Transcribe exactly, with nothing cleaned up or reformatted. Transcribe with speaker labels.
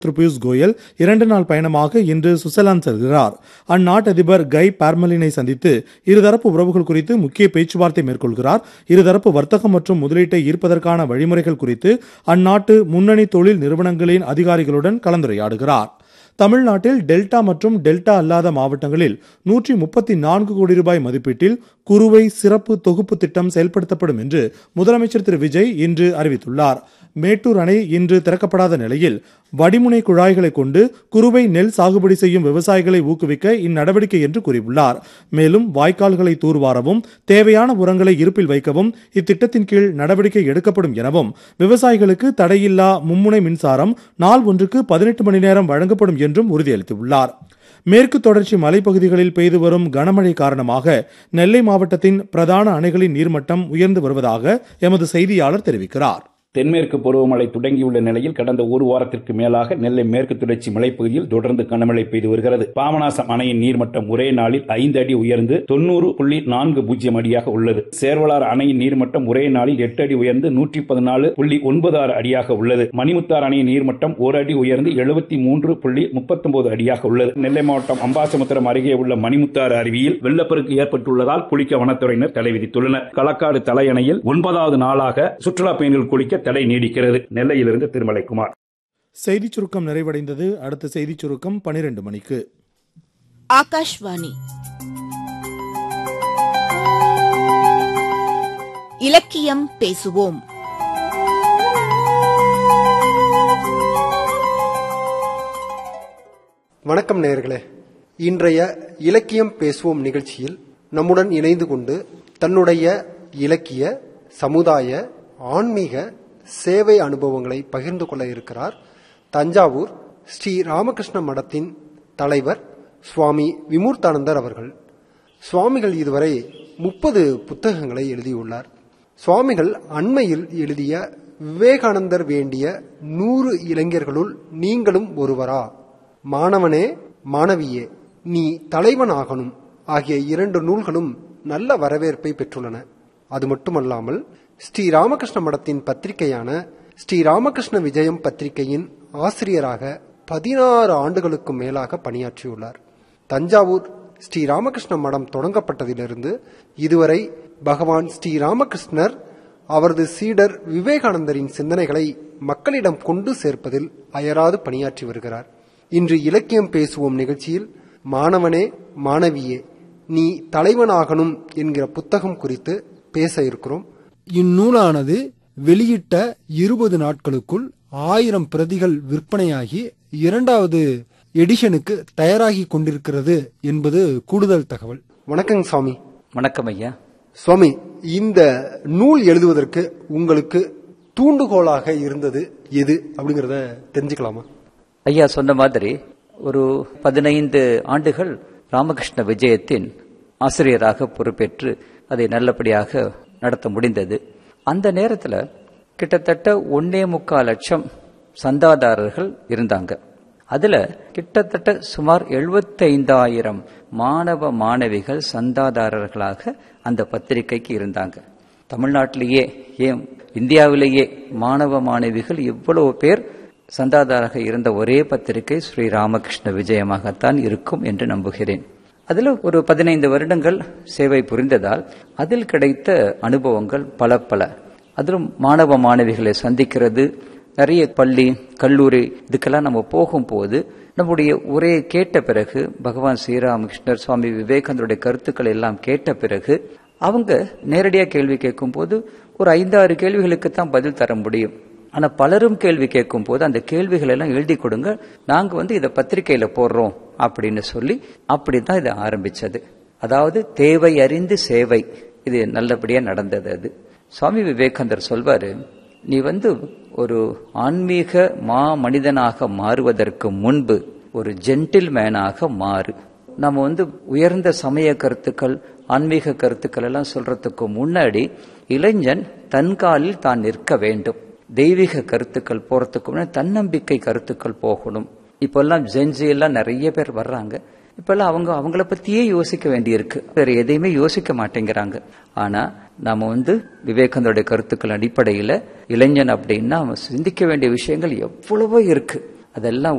Speaker 1: திரு பியூஷ் கோயல் இரண்டு நாள் பயணமாக இன்று சுவிட்சர்லாந்து செல்கிறார். அந்நாட்டு அதிபர் கை பார்மெலினை சந்தித்து இருதரப்பு உறவுகள் குறித்து முக்கிய பேச்சுவார்த்தை மேற்கொள்கிறார். இருதரப்பு வர்த்தகம் மற்றும் முதலீட்டை ஈர்ப்பதற்கான வழிமுறைகள் குறித்து அந்நாட்டு முன்னணி தொழில் நிறுவனங்களின் அதிகாரிகளுடன் கலந்துரையாடுகிறார். தமிழ்நாட்டில் டெல்டா மற்றும் டெல்டா அல்லாத மாவட்டங்களில் நூற்றி முப்பத்தி நான்கு கோடி ரூபாய் மதிப்பீட்டில் குறுவை சிறப்பு தொகுப்பு திட்டம் செயல்படுத்தப்படும் என்று முதலமைச்சர் திரு விஜய் இன்று அறிவித்துள்ளார். மேட்டூர் அணை இன்று திறக்கப்படாத நிலையில் வடிமுனை குழாய்களை கொண்டு குறுவை நெல் சாகுபடி செய்யும் விவசாயிகளை ஊக்குவிக்க இந்நடவடிக்கை என்று கூறியுள்ளார். மேலும் வாய்க்கால்களை தூர்வாரவும் தேவையான உரங்களை இருப்பில் வைக்கவும் இத்திட்டத்தின் கீழ் நடவடிக்கை எடுக்கப்படும் எனவும் விவசாயிகளுக்கு தடையில்லா மும்முனை மின்சாரம் நாள் ஒன்றுக்கு பதினெட்டு மணி நேரம் வழங்கப்படும் என்றும் உறுதியளித்துள்ளார். மேற்கு தொடர்ச்சி மலைப்பகுதிகளில் பெய்து வரும் கனமழை காரணமாக நெல்லை மாவட்டத்தின் பிரதான அணைகளின் நீர்மட்டம் உயர்ந்து வருவதாக எமது செய்தியாளர் தெரிவிக்கிறார்.
Speaker 2: தென்மேற்கு பருவமழை தொடங்கியுள்ள நிலையில் கடந்த ஒரு வாரத்திற்கு மேலாக நெல்லை மேற்கு தொடர்ச்சி மலைப்பகுதியில் தொடர்ந்து கனமழை பெய்து வருகிறது. பாபநாசம் அணையின் நீர்மட்டம் ஒரே நாளில் ஐந்து அடி உயர்ந்து தொன்னூறு புள்ளி நான்கு பூஜ்ஜியம் அடியாக உள்ளது. சேர்வலாறு அணையின் நீர்மட்டம் ஒரே நாளில் எட்டு அடி உயர்ந்து நூற்றி பதினாலு புள்ளி ஒன்பது ஆறு அடியாக உள்ளது. மணிமுத்தாறு அணையின் நீர்மட்டம் ஒரு அடி உயர்ந்து எழுபத்தி மூன்று புள்ளி முப்பத்தி ஒன்பது அடியாக உள்ளது. நெல்லை மாவட்டம் அம்பாசமுத்திரம் அருகே உள்ள மணிமுத்தாறு அருவியில் வெள்ளப்பெருக்கு ஏற்பட்டுள்ளதால் குளிக்க வனத்துறையினர் தடை விதித்துள்ளனர். களக்காடு தலையணையில் ஒன்பதாவது நாளாக சுற்றுலா பயணிகள் குளிக்க தடை நீடிக்கிறது. நெல்லையிலிருந்து திருமலைக்குமார்.
Speaker 1: செய்தி சுருக்கம் நிறைவடைந்தது. அடுத்த செய்தி சுருக்கம் பனிரெண்டு மணிக்கு.
Speaker 3: ஆகாஷ்வாணி இலக்கியம் பேசுவோம்.
Speaker 4: வணக்கம் நேயர்களே. இன்றைய இலக்கியம் பேசுவோம் நிகழ்ச்சியில் நம்முடன் இணைந்து கொண்டு தன்னுடைய இலக்கிய, சமுதாய, ஆன்மீக சேவை அனுபவங்களை பகிர்ந்து கொள்ள இருக்கிறார் தஞ்சாவூர் ஸ்ரீ ராமகிருஷ்ண மடத்தின் தலைவர் சுவாமி விமூர்த்தானந்தர் அவர்கள். சுவாமிகள் இதுவரை முப்பது புத்தகங்களை எழுதியுள்ளார். சுவாமிகள் அண்மையில் எழுதிய விவேகானந்தர் வேண்டிய நூறு இளைஞர்களுள் நீங்களும் ஒருவரா, மாணவனே மாணவியே நீ தலைவனாகணும் ஆகிய இரண்டு நூல்களும் நல்ல வரவேற்பை பெற்றுள்ளன. அது மட்டுமல்லாமல் ஸ்ரீ ராமகிருஷ்ண மடத்தின் பத்திரிகையான ஸ்ரீ ராமகிருஷ்ண விஜயம் பத்திரிகையின் ஆசிரியராக பதினாறு ஆண்டுகளுக்கு மேலாக பணியாற்றியுள்ளார். தஞ்சாவூர் ஸ்ரீ ராமகிருஷ்ண மடம் தொடங்கப்பட்டதிலிருந்து இதுவரை பகவான் ஸ்ரீ ராமகிருஷ்ணர் அவரது சீடர் விவேகானந்தரின் சிந்தனைகளை மக்களிடம் கொண்டு சேர்ப்பதில் அயராது பணியாற்றி வருகிறார். இன்று இலக்கியம் பேசுவோம் நிகழ்ச்சியில் மாணவனே மாணவியே நீ தலைவனாகணும் என்கிற புத்தகம் குறித்து பேச இருக்கிறோம்.
Speaker 5: இந்நூலானது வெளியிட்ட இருபது நாட்களுக்குள் ஆயிரம் பிரதிகள் விற்பனையாகி இரண்டாவது எடிஷனுக்கு தயாராகி கொண்டிருக்கிறது என்பது கூடுதல் தகவல்.
Speaker 4: வணக்கம் சுவாமி.
Speaker 6: வணக்கம் ஐயா.
Speaker 4: சுவாமி, இந்த நூல் எழுதுவதற்கு உங்களுக்கு தூண்டுகோலாக இருந்தது எது அப்படிங்கறத தெரிஞ்சுக்கலாமா?
Speaker 6: ஐயா சொன்ன மாதிரி ஒரு பதினைந்து ஆண்டுகள் ராமகிருஷ்ண விஜயத்தின் ஆசிரியராக பொறுப்பேற்று அதை நல்லபடியாக நடத்த முடிந்தது. அந்த நேரத்தில் கிட்டத்தட்ட ஒன்னே முக்கால் லட்சம் சந்தாதாரர்கள் இருந்தாங்க. அதுல கிட்டத்தட்ட சுமார் எழுபத்தைந்தாயிரம் மாணவ மாணவிகள் சந்தாதாரர்களாக அந்த பத்திரிகைக்கு இருந்தாங்க. தமிழ்நாட்டிலேயே ஏன் இந்தியாவிலேயே மாணவ மாணவிகள் எவ்வளவு பேர் சந்தாதாராக இருந்த ஒரே பத்திரிகை ஸ்ரீ ராமகிருஷ்ண விஜயமாகத்தான் இருக்கும் என்று நம்புகிறேன். அதில் ஒரு பதினைந்து வருடங்கள் சேவை புரிந்ததால் அதில் கிடைத்த அனுபவங்கள் பல பல. அதிலும் மாணவ மாணவிகளை சந்திக்கிறது, நிறைய பள்ளி கல்லூரி இதுக்கெல்லாம் நம்ம போகும்போது நம்முடைய உரையை கேட்ட பிறகு, பகவான் ஸ்ரீராமகிருஷ்ணர் சுவாமி விவேகானந்தருடைய கருத்துக்கள் எல்லாம் கேட்ட பிறகு அவங்க நேரடியாக கேள்வி கேட்கும் போது ஒரு ஐந்தாறு கேள்விகளுக்கு தான் பதில் தர முடியும். ஆனா பலரும் கேள்வி கேட்கும் போது அந்த கேள்விகள் எல்லாம் எழுதி கொடுங்க, நாங்க வந்து இதை பத்திரிகையில போடுறோம் அப்படின்னு சொல்லி அப்படிதான் இதை ஆரம்பிச்சது. அதாவது தேவை அறிந்து சேவை, இது நல்லபடியா நடந்தது. அது சுவாமி விவேகானந்தர் சொல்வாரு, நீ வந்து ஒரு ஆன்மீக மா மனிதனாக மாறுவதற்கு முன்பு ஒரு ஜென்டில்மேனாக மாறு. நம்ம வந்து உயர்ந்த சமய கருத்துக்கள் ஆன்மீக கருத்துக்கள் எல்லாம் சொல்றதுக்கு முன்னாடி இளைஞன் தன் காலில் தான் நிற்க வேண்டும். தெய்வீக கருத்துக்கள் போறதுக்கு முன்னாடி தன்னம்பிக்கை கருத்துக்கள் போகணும். இப்பெல்லாம் ஜென்ஜி எல்லாம் நிறைய பேர் வர்றாங்க. இப்பெல்லாம் அவங்க அவங்கள பத்தியே யோசிக்க வேண்டியிருக்கு, வேற எதையுமே யோசிக்க மாட்டேங்கிறாங்க. ஆனா நாம வந்து விவேகானந்தருடைய கருத்துக்கள் அடிப்படையில இளைஞன் அப்படின்னா அவன் சிந்திக்க வேண்டிய விஷயங்கள் எவ்வளவோ இருக்கு. அதெல்லாம்